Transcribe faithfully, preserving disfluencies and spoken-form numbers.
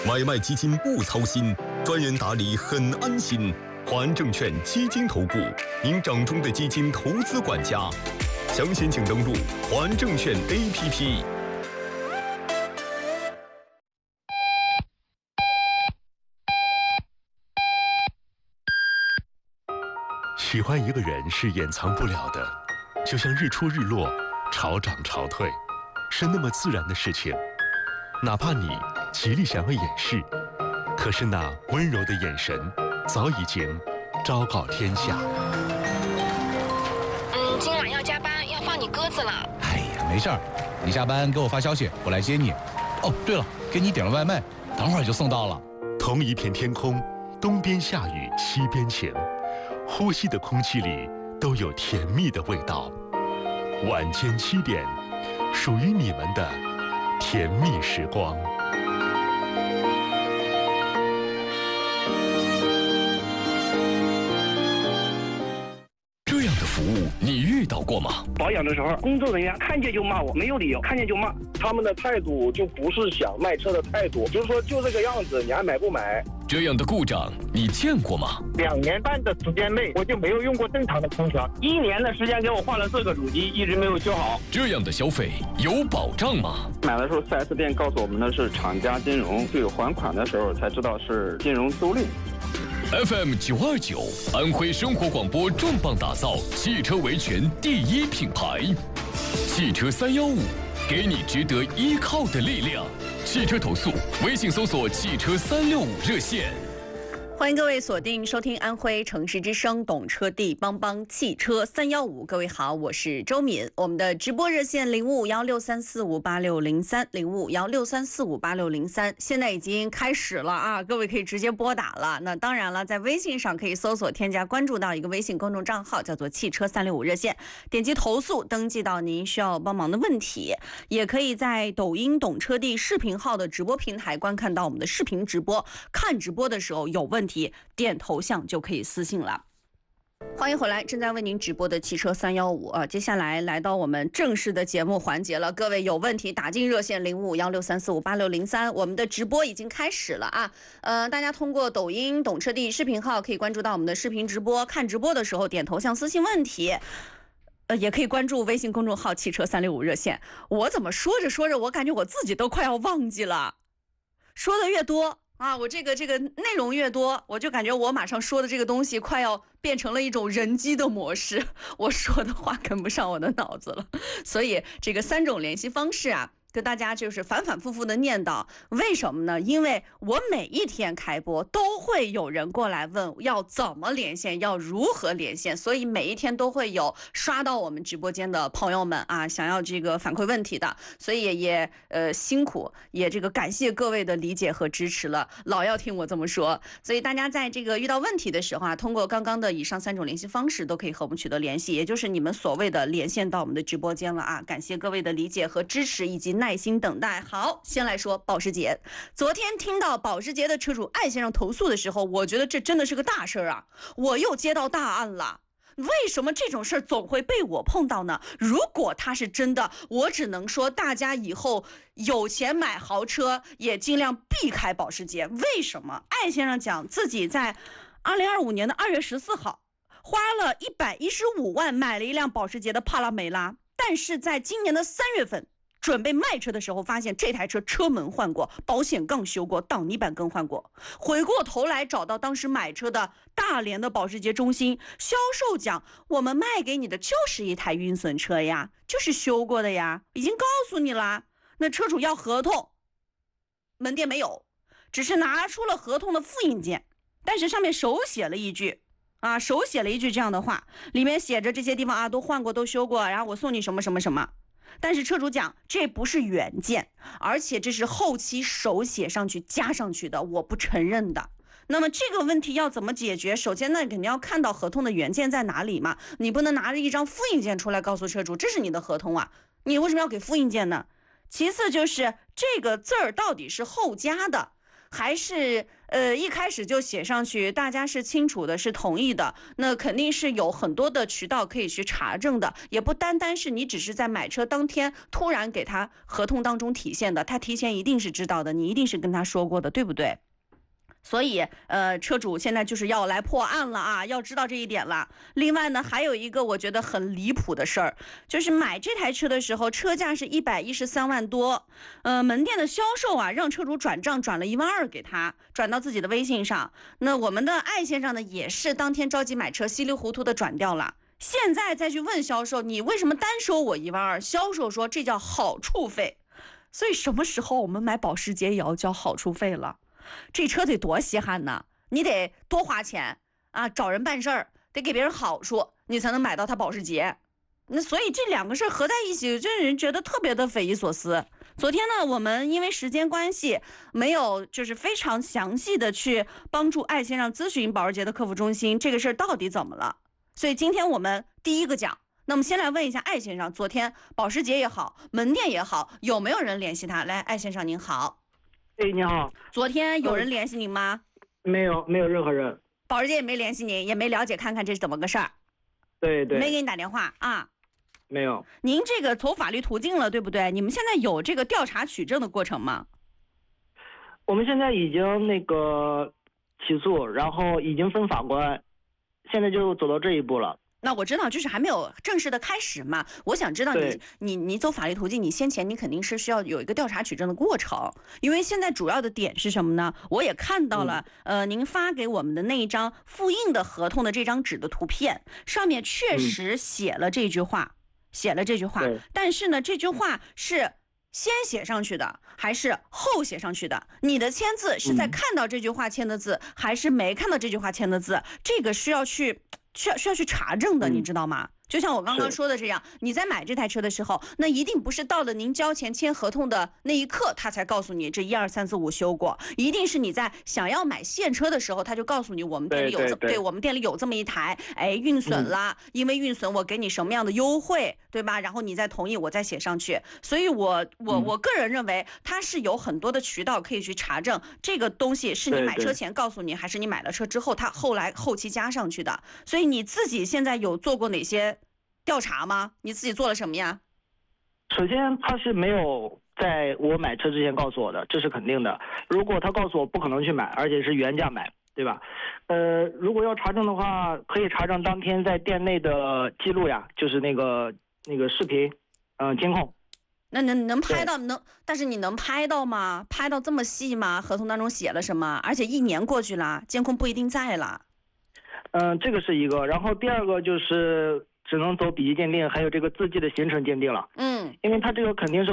买卖基金不操心，专人打理很安心。华安证券基金投顾，您掌中的基金投资管家。详情请登录华安证券 A P P。 喜欢一个人是掩藏不了的，就像日出日落、潮涨潮退，是那么自然的事情。哪怕你极力想要掩饰，可是那温柔的眼神早已经昭告天下。 嗯，今晚要加班，要放你鸽子了。 哎呀，没事儿，你下班给我发消息，我来接你。哦，对了，给你点了外卖，等会儿就送到了。 同一片天空，东边下雨，西边晴，呼吸的空气里都有甜蜜的味道。晚间七点，属于你们的甜蜜时光。 这样的服务你遇到过吗？ 保养的时候，工作人员看见就骂我，没有理由，看见就骂。 他们的态度就不是想卖车的态度，就是说就这个样子，你还买不买？ 这样的故障你见过吗？ 两年半的时间内，我就没有用过正常的空调。 一年的时间给我换了四个主机，一直没有修好。 这样的消费有保障吗？ 买的时候 四 S 店告诉我们的是厂家金融，对还款的时候才知道是金融租赁。 F M 九二九，安徽生活广播重磅打造汽车维权第一品牌，汽车三幺五，给你值得依靠的力量。汽车投诉，微信搜索汽车三六五热线。 欢迎各位锁定收听安徽城市之声懂车帝帮帮汽车三幺五。各位好，我是周敏。我们的直播热线零五五幺六三四五八六零三零五五幺六三四五八六零三现在已经开始了啊，各位可以直接拨打了。那当然了，在微信上可以搜索添加关注到一个微信公众账号，叫做汽车三六五热线，点击投诉登记到您需要帮忙的问题。也可以在抖音懂车帝视频号的直播平台观看到我们的视频直播，看直播的时候有问题点头像就可以私信了。欢迎回来，正在为您直播的汽车三幺五啊，接下来来到我们正式的节目环节了。各位有问题打进热线零五五幺六三四五八六零三，我们的直播已经开始了啊。呃，大家通过抖音懂车帝视频号可以关注到我们的视频直播，看直播的时候点头像私信问题。呃，也可以关注微信公众号汽车三六五热线。我怎么说着说着，我感觉我自己都快要忘记了，说的越多啊，我这个这个内容越多，我就感觉我马上说的这个东西快要变成了一种人机的模式，我说的话跟不上我的脑子了。所以这个三种联系方式啊，跟大家就是反反复复的念叨。为什么呢？因为我每一天开播都会有人过来问要怎么连线，要如何连线，所以每一天都会有刷到我们直播间的朋友们啊，想要这个反馈问题的，所以也呃辛苦，也这个感谢各位的理解和支持了，老要听我这么说。所以大家在这个遇到问题的时候啊，通过刚刚的以上三种联系方式都可以和我们取得联系，也就是你们所谓的连线到我们的直播间了啊。感谢各位的理解和支持以及耐心等待。好，先来说保时捷。昨天听到保时捷的车主艾先生投诉的时候，我觉得这真的是个大事啊！我又接到大案了。为什么这种事儿总会被我碰到呢？如果它是真的，我只能说大家以后有钱买豪车也尽量避开保时捷。为什么？艾先生讲自己在二零二五年的二月十四号花了一百一十五万买了一辆保时捷的帕拉梅拉，但是在今年的三月份准备卖车的时候，发现这台车车门换过，保险杠修过，挡泥板更换过。回过头来找到当时买车的大连的保时捷中心销售讲，我们卖给你的就是一台运损车呀，就是修过的呀，已经告诉你了。那车主要合同，门店没有，只是拿出了合同的复印件，但是上面手写了一句啊，手写了一句这样的话，里面写着这些地方啊都换过都修过，然后我送你什么什么什么。但是车主讲这不是原件，而且这是后期手写上去加上去的，我不承认的。那么这个问题要怎么解决？首先呢，肯定要看到合同的原件在哪里嘛，你不能拿着一张复印件出来告诉车主这是你的合同啊，你为什么要给复印件呢？其次就是这个字儿到底是后加的还是呃一开始就写上去，大家是清楚的，是同意的，那肯定是有很多的渠道可以去查证的，也不单单是你只是在买车当天突然给他合同当中体现的，他提前一定是知道的，你一定是跟他说过的，对不对？所以，呃，车主现在就是要来破案了啊，要知道这一点了。另外呢，还有一个我觉得很离谱的事儿，就是买这台车的时候，车价是一百一十三万多，呃，门店的销售啊，让车主转账转了一万二给他，转到自己的微信上。那我们的艾先生呢，也是当天着急买车，稀里糊涂的转掉了。现在再去问销售，你为什么单收我一万二？销售说这叫好处费。所以什么时候我们买保时捷也要交好处费了？这车得多稀罕呢，你得多花钱啊，找人办事儿得给别人好处，你才能买到他保时捷。那所以这两个事儿合在一起，就让人觉得特别的匪夷所思。昨天呢，我们因为时间关系，没有就是非常详细的去帮助艾先生咨询保时捷的客服中心这个事儿到底怎么了。所以今天我们第一个讲，那么先来问一下艾先生，昨天保时捷也好，门店也好，有没有人联系他？来，艾先生您好。 哎，你好。 昨天有人联系您吗？ 没有，没有任何人。 保时捷也没联系您，也没了解看看这是怎么个事儿。 对对。 没给你打电话啊？ 没有。 您这个走法律途径了，对不对？你们现在有这个调查取证的过程吗？ 我们现在已经那个起诉，然后已经分法官，现在就走到这一步了。 那我知道，就是还没有正式的开始嘛。我想知道你你你走法律途径，你先前你肯定是需要有一个调查取证的过程，因为现在主要的点是什么呢？我也看到了，嗯、呃，您发给我们的那一张复印的合同的这张纸的图片，上面确实写了这句话，嗯、写了这句话，但是呢，这句话是先写上去的还是后写上去的？你的签字是在看到这句话签的字，嗯、还是没看到这句话签的字？这个需要去。需要需要去查证的，你知道吗？就像我刚刚说的这样，你在买这台车的时候，那一定不是到了您交钱签合同的那一刻，他才告诉你这一二三四五修过，一定是你在想要买现车的时候，他就告诉你我们店里有这，对, 对, 对我们店里有这么一台，哎，运损啦，嗯、因为运损我给你什么样的优惠，对吧？然后你再同意，我再写上去。所以我我我个人认为，它是有很多的渠道可以去查证这个东西是你买车前告诉你，还是你买了车之后他后来后期加上去的。所以你自己现在有做过哪些调查吗？你自己做了什么呀？ 首先，他是没有在我买车之前告诉我的，这是肯定的。如果他告诉我不可能去买，而且是原价买，对吧？呃，如果要查证的话，可以查证当天在店内的记录呀，就是那个那个视频，嗯、呃，监控。 那能能拍到能，但是你能拍到吗？拍到这么细吗？合同当中写了什么？而且一年过去了，监控不一定在了。 嗯、呃，这个是一个。然后第二个就是。只能走笔迹鉴定，还有这个字迹的形成鉴定了。 嗯， 因为它这个肯定是